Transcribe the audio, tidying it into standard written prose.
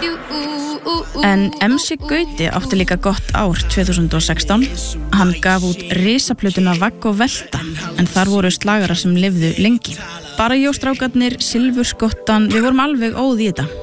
En MC Gauti átti líka gott ár 2016. Hann gaf út risaplötuna Vagg og velta, en þar voru slagarar sem lifðu lengi. Bara Jóstrákarnir, Silfurskottan, við vorum alveg óð í þetta.